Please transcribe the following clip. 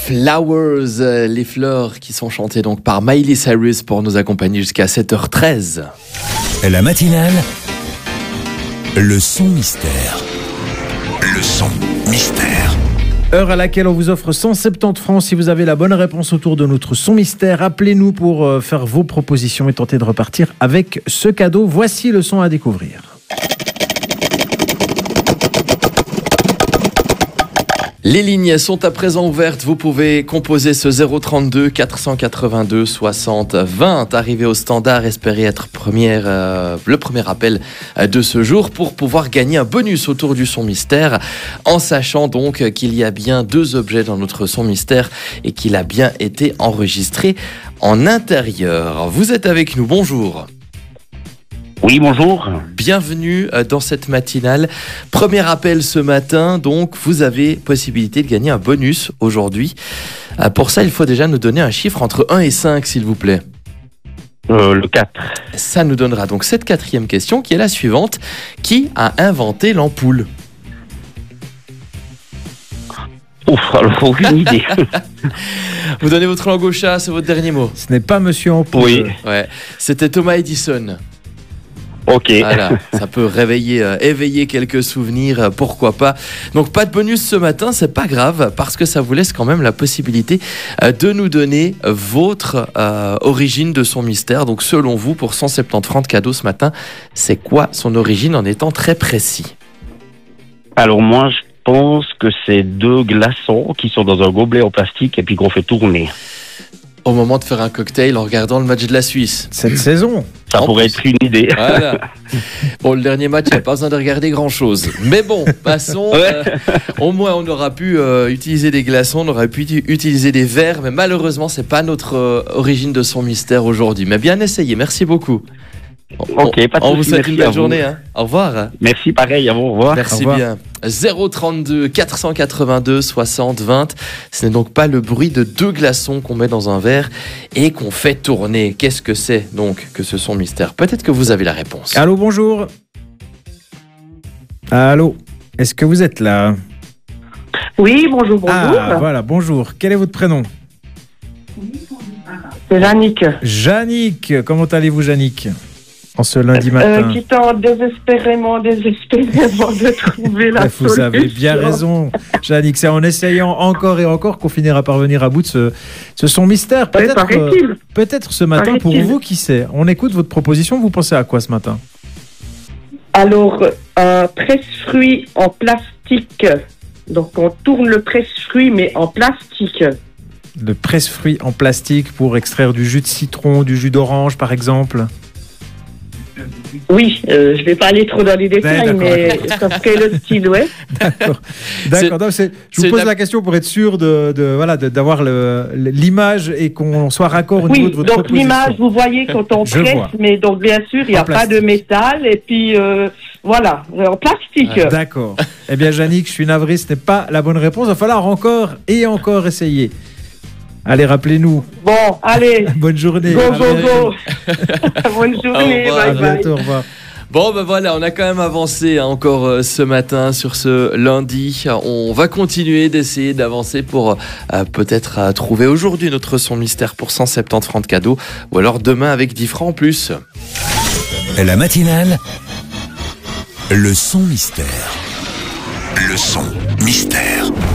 Flowers, les fleurs qui sont chantées donc par Miley Cyrus pour nous accompagner jusqu'à 7h13. La matinale, le son mystère. Le son mystère. Heure à laquelle on vous offre 170 francs si vous avez la bonne réponse autour de notre son mystère. Appelez-nous pour faire vos propositions et tenter de repartir avec ce cadeau. Voici le son à découvrir. Les lignes sont à présent ouvertes. Vous pouvez composer ce 032 482 60 20. Arrivé au standard, espérez être le premier appel de ce jour pour pouvoir gagner un bonus autour du son mystère, en sachant donc qu'il y a bien 2 objets dans notre son mystère et qu'il a bien été enregistré en intérieur. Vous êtes avec nous, bonjour. Oui, bonjour. Bienvenue dans cette matinale. Premier appel ce matin, donc vous avez possibilité de gagner un bonus aujourd'hui. Pour ça, il faut déjà nous donner un chiffre entre 1 et 5, s'il vous plaît. Le 4. Ça nous donnera donc cette 4e question qui est la suivante. Qui a inventé l'ampoule ? Ouf, alors aucune idée. Vous donnez votre langue au chat, c'est votre dernier mot. Ce n'est pas Monsieur Ampoule. Oui. Ouais, c'était Thomas Edison. Ok. Voilà, ça peut éveiller quelques souvenirs, pourquoi pas. Donc pas de bonus ce matin, c'est pas grave, parce que ça vous laisse quand même la possibilité de nous donner votre origine de son mystère. Donc selon vous, pour 170 francs de cadeau ce matin, c'est quoi son origine en étant très précis ? Alors moi, je pense que c'est 2 glaçons qui sont dans un gobelet en plastique et puis qu'on fait tourner. Au moment de faire un cocktail en regardant le match de la Suisse. Cette saison. Ça pourrait être une idée. Voilà. Bon, le dernier match, il n'y a pas besoin de regarder grand-chose. Mais bon, passons. Ouais. Au moins, on aura pu utiliser des glaçons, on aurait pu utiliser des verres, mais malheureusement, c'est pas notre origine de son mystère aujourd'hui. Mais bien essayé, merci beaucoup. Ok, pas de On souci, vous souhaite une merci à belle vous. journée. Hein. Au revoir. Merci, pareil, à vous, au revoir. Merci Au revoir. bien. 032 482 60 20. Ce n'est donc pas le bruit de 2 glaçons qu'on met dans un verre et qu'on fait tourner. Qu'est-ce que c'est donc que ce son mystère ? Peut-être que vous avez la réponse. Allô, bonjour. Allô, est-ce que vous êtes là ? Oui, bonjour. Ah, voilà, bonjour. Quel est votre prénom ? C'est Yannick. Jannick. Comment allez-vous, Jannick ? En ce lundi matin. Qui tente désespérément de trouver la solution. Vous avez bien raison, Jannick. C'est en essayant encore et encore qu'on finira par venir à bout de ce son mystère. Peut-être ce matin, pour vous, qui sait. On écoute votre proposition. Vous pensez à quoi ce matin ? Alors, un presse-fruits en plastique. Donc, on tourne le presse-fruits, mais en plastique. Le presse-fruits en plastique pour extraire du jus de citron, du jus d'orange, par exemple. Oui, je ne vais pas aller trop dans les détails, mais ça serait le style, ouais. D'accord. Donc, je vous pose la question pour être sûr d'avoir l'image et qu'on soit raccord au niveau de votre proposition. Oui, donc l'image, vous voyez quand on presse, mais donc bien sûr, il n'y a pas de métal, et puis voilà, en plastique. D'accord. Eh bien, Jannick, je suis navré, ce n'est pas la bonne réponse. Il va falloir encore et encore essayer. Allez, rappelez-nous. Bon, allez. Bonne journée. Go. Bonne journée, Au revoir. bye bye. À bientôt, au revoir. Bon, ben voilà, on a quand même avancé encore ce matin sur ce lundi. On va continuer d'essayer d'avancer pour peut-être trouver aujourd'hui notre son mystère pour 170 francs de cadeau, ou alors demain avec 10 francs en plus. La matinale, le son mystère. Le son mystère.